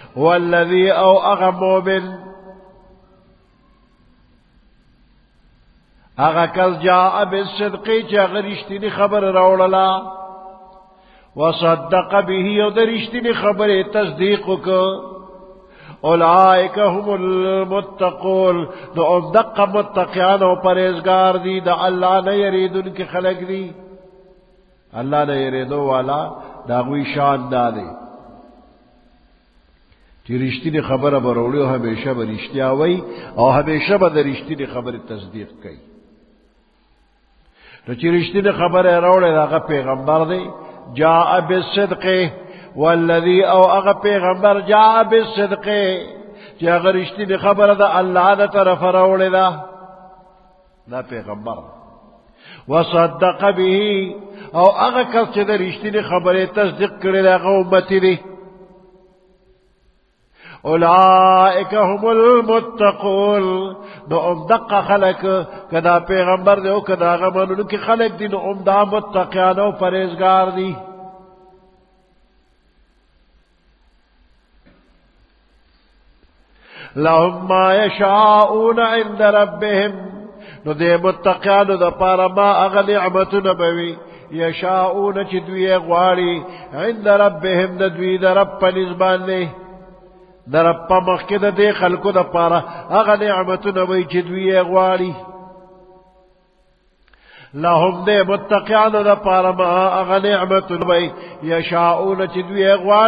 والذي او اغا مومن اغا کس جاء بالصدقی چا غرشتنی خبر روڑلا وصدق به او درشتنی خبر تصدیق کو اولئک هم المتقون نو امدق متقیان و پریزگار دی دا اللہ نے یریدن کی خلق دی اللہ نے یریدو والا داغوی شان دادے چی رشتنی خبر بروڑی و ہمیشہ برشتیا وی او ہمیشہ با رشتنی خبر تصدیق کئی تو چی رشتنی خبر روڑی دا پیغمبر دی جاء بالصدق والذی او اغا پیغمبر جاء بالصدق چی اگر رشتنی خبر دا اللہ دا طرف روڑی دا پیغمبر وصدق به او اغا کس چی دا رشتنی خبر تصدیق کرد اغا امتی دی اولئک هم المتقون نو امدق خلق کدا پیغمبر دے او کدا غمانو کی خلق دی نو امدا متقیان و پریزگار دی لهم ما يشاءون عند ربهم نو دے متقیانو دا پارا ما اغا نعمت نبوی یشاؤون چی دوی غواری عند ربهم دا دوی دا رب پا نزبان دے دا رب پا مخید دے خلقو دا پارا اغا نعمت نبوی چی دوی غواری لهم دے متقیانو دا پارا ما اغا نعمت نبوی یشاؤون چی دوی غواری